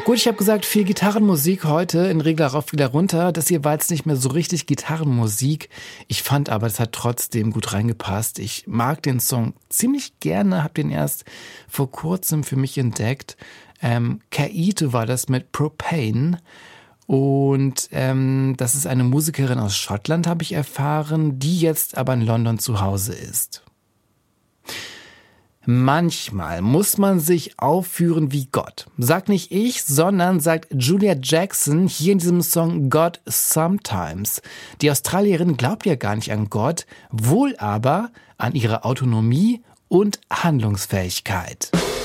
Gut, ich habe gesagt, viel Gitarrenmusik heute, in Regler rauf, wieder runter. Das hier war jetzt nicht mehr so richtig Gitarrenmusik. Ich fand aber, es hat trotzdem gut reingepasst. Ich mag den Song ziemlich gerne, habe den erst vor kurzem für mich entdeckt. Kaito war das mit Propane. Und das ist eine Musikerin aus Schottland, habe ich erfahren, die jetzt aber in London zu Hause ist. Manchmal muss man sich aufführen wie Gott. Sagt nicht ich, sondern sagt Julia Jackson hier in diesem Song God Sometimes. Die Australierin glaubt ja gar nicht an Gott, wohl aber an ihre Autonomie und Handlungsfähigkeit.